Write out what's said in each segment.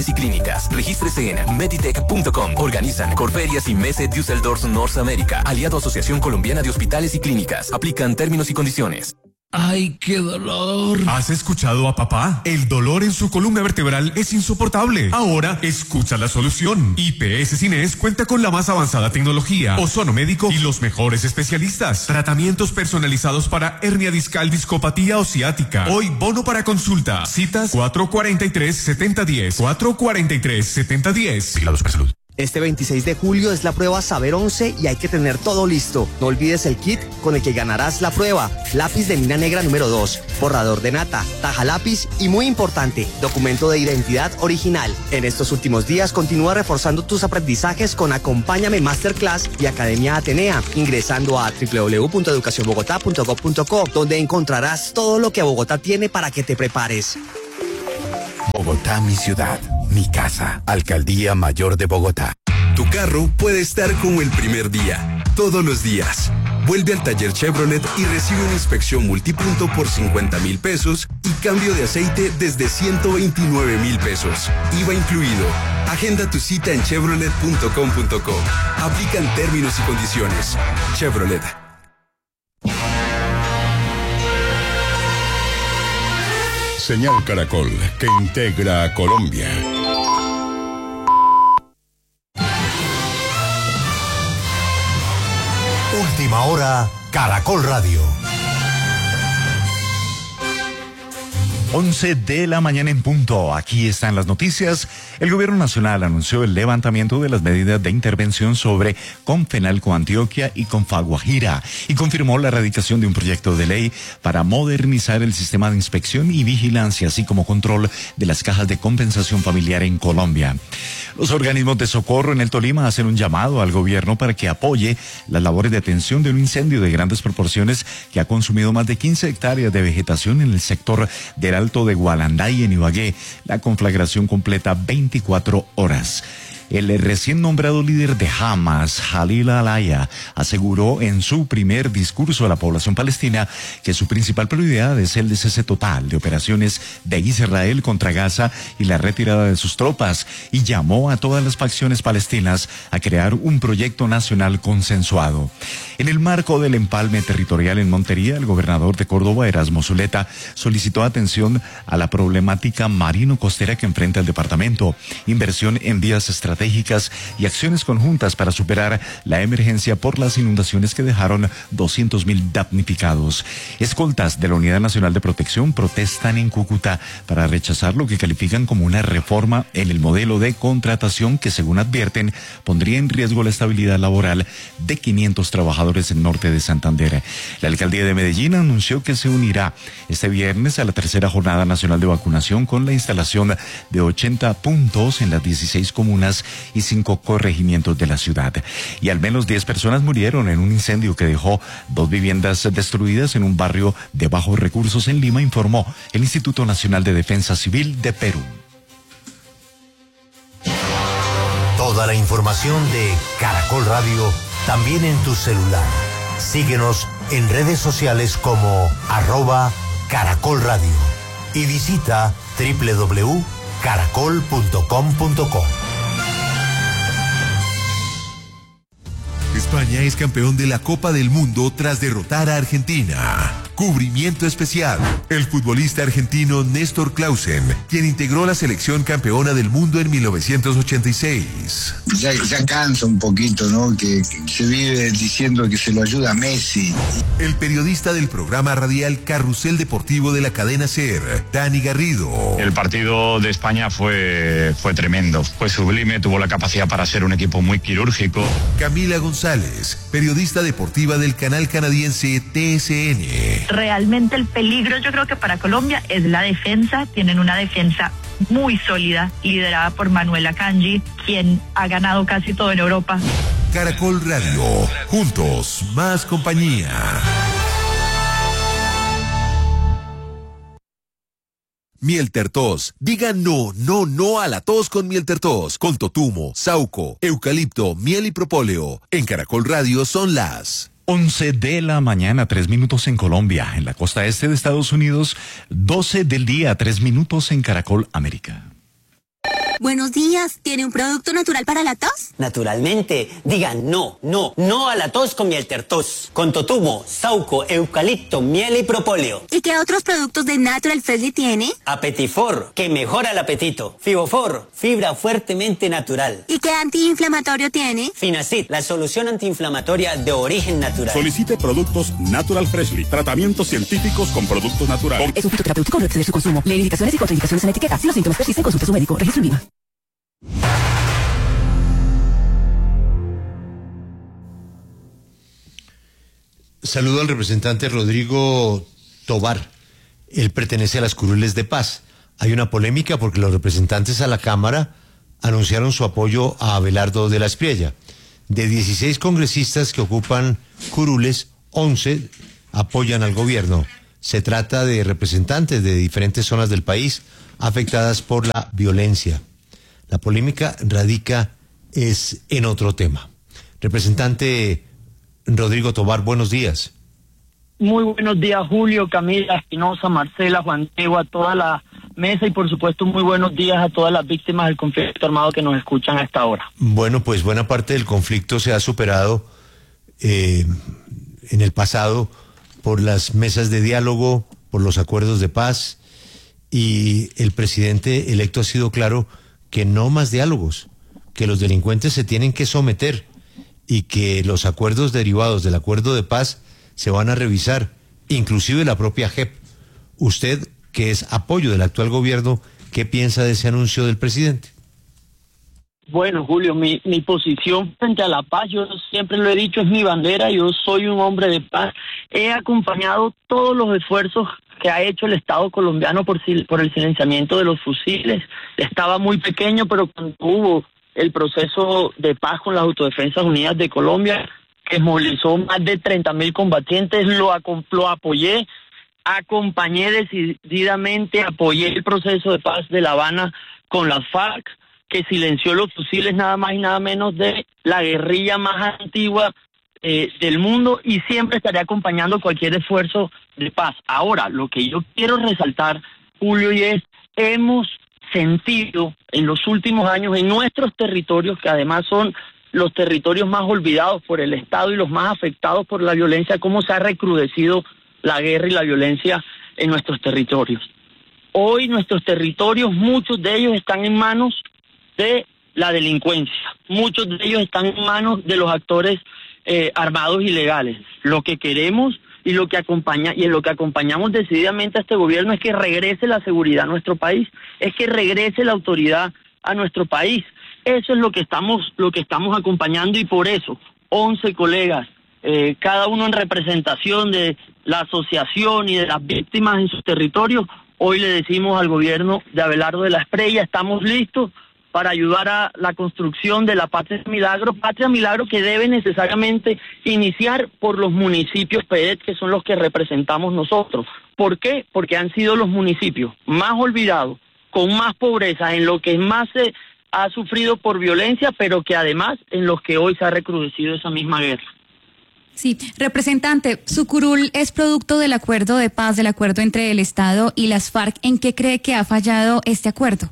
y clínicas. Regístrese en meditech.com. Organizan Corferias y Messe Düsseldorf Norteamérica. Aliado Asociación Colombiana de Hospitales y Clínicas. Aplican términos y condiciones. ¡Ay, qué dolor! ¿Has escuchado a papá? El dolor en su columna vertebral es insoportable. Ahora, escucha la solución. IPS Cines cuenta con la más avanzada tecnología, ozono médico y los mejores especialistas. Tratamientos personalizados para hernia discal, discopatía o ciática. Hoy, bono para consulta. Citas 443-7010. 443-7010. Vigilado Supersalud. Este 26 de julio es la prueba Saber 11 y hay que tener todo listo. No olvides el kit con el que ganarás la prueba. Lápiz de mina negra número 2, borrador de nata, taja lápiz y, muy importante, documento de identidad original. En estos últimos días continúa reforzando tus aprendizajes con Acompáñame Masterclass y Academia Atenea, ingresando a www.educacionbogotá.gov.co, donde encontrarás todo lo que Bogotá tiene para que te prepares. Bogotá, mi ciudad, mi casa. Alcaldía Mayor de Bogotá. Tu carro puede estar como el primer día, todos los días. Vuelve al taller Chevrolet y recibe una inspección multipunto por 50,000 pesos y cambio de aceite desde 129,000 pesos. IVA incluido. Agenda tu cita en chevrolet.com.co. Aplican términos y condiciones. Chevrolet. Señal Caracol, que integra a Colombia. Última hora, Caracol Radio. 11 de la mañana en punto. Aquí están las noticias. El gobierno nacional anunció el levantamiento de las medidas de intervención sobre Confenalco Antioquia y Confaguajira y confirmó la erradicación de un proyecto de ley para modernizar el sistema de inspección y vigilancia, así como control de las cajas de compensación familiar en Colombia. Los organismos de socorro en el Tolima hacen un llamado al gobierno para que apoye las labores de atención de un incendio de grandes proporciones que ha consumido más de 15 hectáreas de vegetación en el sector del Alto de Gualanday en Ibagué. La conflagración completa 24 horas. El recién nombrado líder de Hamas, Khalil al-Aya, aseguró en su primer discurso a la población palestina que su principal prioridad es el cese total de operaciones de Israel contra Gaza y la retirada de sus tropas, y llamó a todas las facciones palestinas a crear un proyecto nacional consensuado. En el marco del empalme territorial en Montería, el gobernador de Córdoba, Erasmo Zuleta, solicitó atención a la problemática marino-costera que enfrenta el departamento, inversión en vías estratégicas y acciones conjuntas para superar la emergencia por las inundaciones que dejaron 200,000 damnificados. Escoltas de la Unidad Nacional de Protección protestan en Cúcuta para rechazar lo que califican como una reforma en el modelo de contratación que, según advierten, pondría en riesgo la estabilidad laboral de 500 trabajadores en norte de Santander. La alcaldía de Medellín anunció que se unirá este viernes a la tercera jornada nacional de vacunación con la instalación de 80 puntos en las 16 comunas y 5 corregimientos de la ciudad. Y al menos 10 personas murieron en un incendio que dejó 2 viviendas destruidas en un barrio de bajos recursos en Lima, informó el Instituto Nacional de Defensa Civil de Perú. Toda la información de Caracol Radio también en tu celular. Síguenos en redes sociales como @Caracol Radio y visita www.caracol.com.co. España es campeón de la Copa del Mundo tras derrotar a Argentina. Cubrimiento especial. El futbolista argentino Néstor Clausen, quien integró la selección campeona del mundo en 1986. Ya cansa un poquito, ¿no? Que se vive diciendo que se lo ayuda a Messi. El periodista del programa radial Carrusel Deportivo de la cadena SER, Dani Garrido. El partido de España fue tremendo, fue sublime, tuvo la capacidad para ser un equipo muy quirúrgico. Camila González, periodista deportiva del canal canadiense TSN. Realmente el peligro, yo creo que para Colombia es la defensa. Tienen una defensa muy sólida, liderada por Manuel Akanji, quien ha ganado casi todo en Europa. Caracol Radio, juntos, más compañía. Miel Tertos. Diga no a la tos con Miel Tertos. Con totumo, sauco, eucalipto, miel y propóleo. En Caracol Radio son las 11 de la mañana, 3 minutos en Colombia. En la costa este de Estados Unidos, 12 del día, 3 minutos en Caracol América. Buenos días, ¿tiene un producto natural para la tos? Naturalmente, digan no a la tos con miel tertos, con totumo, sauco, eucalipto, miel y propóleo. ¿Y qué otros productos de Natural Freshly tiene? Apetifor, que mejora el apetito. Fibofor, fibra fuertemente natural. ¿Y qué antiinflamatorio tiene? Finacid, la solución antiinflamatoria de origen natural. Solicite productos Natural Freshly, tratamientos científicos con productos naturales. Es un fitoterapéutico, no exceder su consumo. Lee indicaciones y contraindicaciones en la etiqueta. Si los síntomas persisten, consulte a su médico. Registro INVIMA. Saludo al representante Rodrigo Tobar. Él pertenece a las Curules de Paz. Hay una polémica porque los representantes a la Cámara anunciaron su apoyo a Abelardo de la Espriella. De 16 congresistas que ocupan curules, 11 apoyan al gobierno. Se trata de representantes de diferentes zonas del país afectadas por la violencia. La polémica radica en otro tema. Representante Rodrigo Tobar, buenos días. Muy buenos días, Julio, Camila, Espinosa, Marcela, Juan Diego, a toda la mesa y por supuesto muy buenos días a todas las víctimas del conflicto armado que nos escuchan a esta hora. Bueno, pues buena parte del conflicto se ha superado en el pasado por las mesas de diálogo, por los acuerdos de paz, y el presidente electo ha sido claro que no más diálogos, que los delincuentes se tienen que someter y que los acuerdos derivados del acuerdo de paz se van a revisar, inclusive la propia JEP. Usted, que es apoyo del actual gobierno, ¿qué piensa de ese anuncio del presidente? Bueno, Julio, mi posición frente a la paz, yo siempre lo he dicho, es mi bandera, yo soy un hombre de paz. He acompañado todos los esfuerzos que ha hecho el Estado colombiano por el silenciamiento de los fusiles. Estaba muy pequeño, pero cuando hubo el proceso de paz con las Autodefensas Unidas de Colombia, que movilizó más de 30.000 combatientes, lo apoyé, acompañé decididamente, apoyé el proceso de paz de La Habana con las FARC, que silenció los fusiles nada más y nada menos de la guerrilla más antigua del mundo, y siempre estaré acompañando cualquier esfuerzo de paz. Ahora, lo que yo quiero resaltar, Julio, y es, hemos sentido en los últimos años en nuestros territorios, que además son los territorios más olvidados por el Estado y los más afectados por la violencia, cómo se ha recrudecido la guerra y la violencia en nuestros territorios. Hoy nuestros territorios, muchos de ellos están en manos de la delincuencia, muchos de ellos están en manos de los actores armados ilegales. Lo que queremos y lo que acompañamos decididamente a este gobierno es que regrese la seguridad a nuestro país, es que regrese la autoridad a nuestro país. Eso es lo que estamos acompañando, y por eso 11 colegas, cada uno en representación de la asociación y de las víctimas en sus territorios, hoy le decimos al gobierno de Abelardo de la Espriella, estamos listos para ayudar a la construcción de la Patria Milagro que debe necesariamente iniciar por los municipios PEDET, que son los que representamos nosotros. ¿Por qué? Porque han sido los municipios más olvidados, con más pobreza, en lo que más se ha sufrido por violencia, pero que además en los que hoy se ha recrudecido esa misma guerra. Sí, representante, su curul es producto del acuerdo de paz, del acuerdo entre el Estado y las FARC. ¿En qué cree que ha fallado este acuerdo?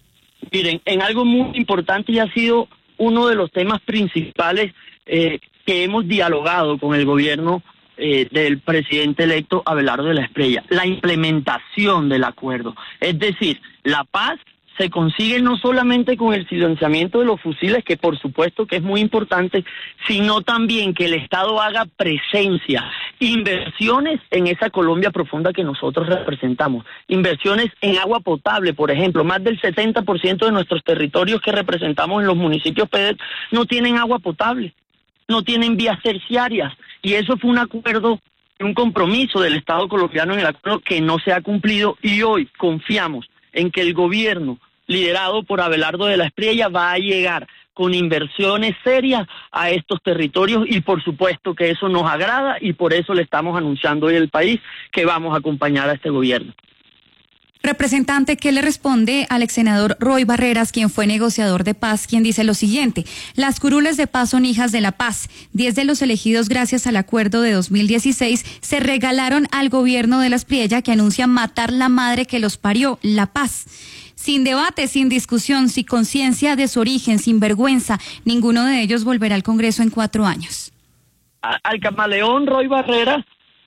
Miren, en algo muy importante, y ha sido uno de los temas principales que hemos dialogado con el gobierno del presidente electo Abelardo de la Espriella, la implementación del acuerdo. Es decir, la paz se consigue no solamente con el silenciamiento de los fusiles, que por supuesto que es muy importante, sino también que el Estado haga presencia, inversiones en esa Colombia profunda que nosotros representamos, inversiones en agua potable, por ejemplo. Más del 70% de nuestros territorios que representamos en los municipios PEDET no tienen agua potable, no tienen vías terciarias, y eso fue un acuerdo, un compromiso del Estado colombiano en el acuerdo que no se ha cumplido, y hoy confiamos en que el gobierno liderado por Abelardo de la Espriella va a llegar con inversiones serias a estos territorios, y por supuesto que eso nos agrada, y por eso le estamos anunciando hoy al país que vamos a acompañar a este gobierno. Representante, ¿qué le responde al ex senador Roy Barreras, quien fue negociador de paz, quien dice lo siguiente: las curules de paz son hijas de la paz, 10 de los elegidos gracias al acuerdo de 2016 se regalaron al gobierno de la Espriella, que anuncia matar la madre que los parió, la paz? sin debate, sin discusión, sin conciencia de su origen, sin vergüenza. Ninguno de ellos volverá al Congreso en 4 años. Al camaleón Roy Barreras,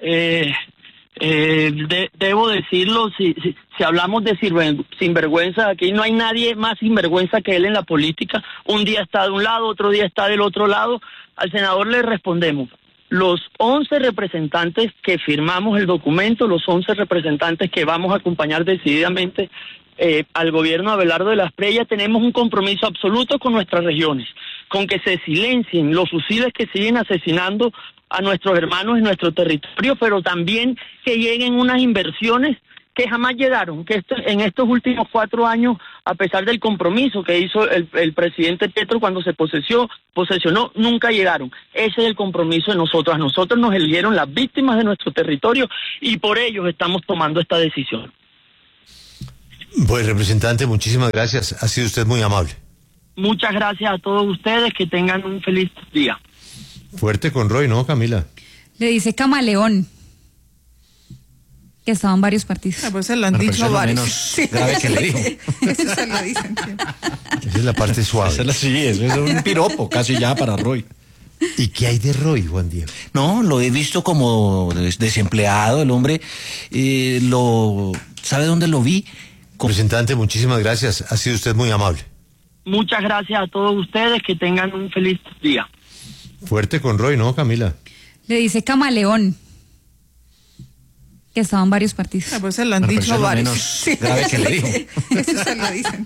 debo decirlo, si hablamos de sinvergüenza, aquí no hay nadie más sinvergüenza que él en la política. Un día está de un lado, otro día está del otro lado. Al senador le respondemos, los 11 representantes que firmamos el documento, los 11 representantes que vamos a acompañar decididamente al gobierno de Abelardo de la Espriella, tenemos un compromiso absoluto con nuestras regiones, con que se silencien los fusiles que siguen asesinando a nuestros hermanos en nuestro territorio, pero también que lleguen unas inversiones que jamás llegaron, que en estos últimos 4 años, a pesar del compromiso que hizo el presidente Petro cuando se posesionó, nunca llegaron. Ese es el compromiso de nosotros. A nosotros nos eligieron las víctimas de nuestro territorio y por ellos estamos tomando esta decisión. Pues, representante, muchísimas gracias. Ha sido usted muy amable. Muchas gracias a todos ustedes. Que tengan un feliz día. Fuerte con Roy, ¿no, Camila? Le dice camaleón, que estaba en varios partidos. Pues se lo han dicho varios. Sí. Grave que le dijo. Eso se lo dicen. Esa es la parte suave. Sí, eso es un piropo casi ya para Roy. ¿Y qué hay de Roy, Juan Diego? No, lo he visto como desempleado, el hombre. ¿Sabe dónde lo vi? Representante, muchísimas gracias. Ha sido usted muy amable. Muchas gracias a todos ustedes. Que tengan un feliz día. Fuerte con Roy, ¿no, Camila? Le dice camaleón, que estaba en varios partidos. Pues se lo han dicho varios. Grave que le dijo. Eso se lo dicen.